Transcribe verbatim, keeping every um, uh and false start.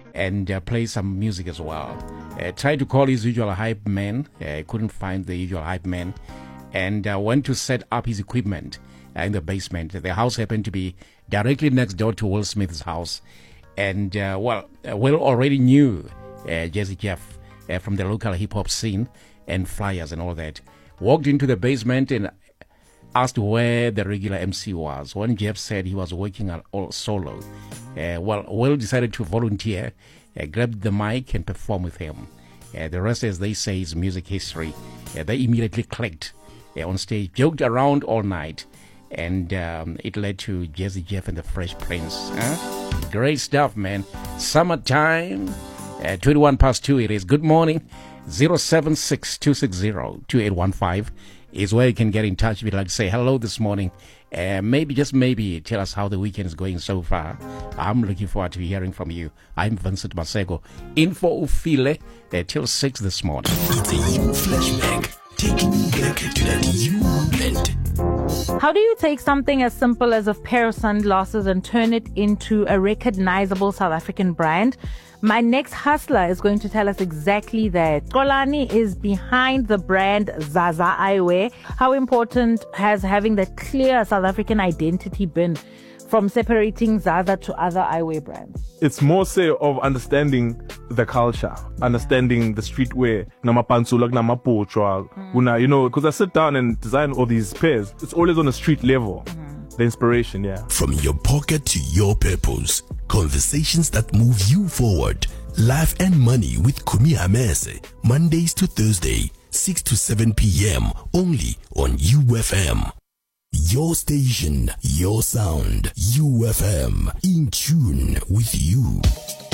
and uh, play some music as well. Uh, tried to call his usual hype man, uh, couldn't find the usual hype man, and uh, went to set up his equipment uh, in the basement. The house happened to be directly next door to Will Smith's house, and uh, well, uh, Will already knew uh, Jazzy Jeff uh, from the local hip-hop scene and flyers and all that. Walked into the basement and asked where the regular M C was. When Jeff said he was working on all solo, uh, well, Will decided to volunteer, uh, grabbed the mic and perform with him. Uh, the rest, as they say, is music history. Uh, they immediately clicked uh, on stage, joked around all night, and um, it led to Jazzy Jeff and the Fresh Prince. Huh? Great stuff, man. Summertime, uh, twenty-one past two it is. Good morning. zero seven six two six zero two eight one five is where you can get in touch if you'd like to say hello this morning. Uh, maybe, just maybe, tell us how the weekend is going so far. I'm looking forward to hearing from you. I'm Vincent Masego. Info Ufile uh, till six this morning. It's a you flashback, taking you back to that you moment. How do you take something as simple as a pair of sunglasses and turn it into a recognizable South African brand? My next hustler is going to tell us exactly that. Xolani is behind the brand Zaza Eyewear. How important has having that clear South African identity been from separating Zaza to other eyewear brands? It's more say of understanding the culture, understanding the streetwear, namapansula, namapochwa, una, you know, because I sit down and design all these pairs. It's always on a street level. Mm. The inspiration, yeah. From your pocket to your purpose. Conversations that move you forward. Life and Money with Kumi Hamese. Mondays to Thursday, six to seven p.m. only on U F M. Your station, your sound. U F M. In tune with you.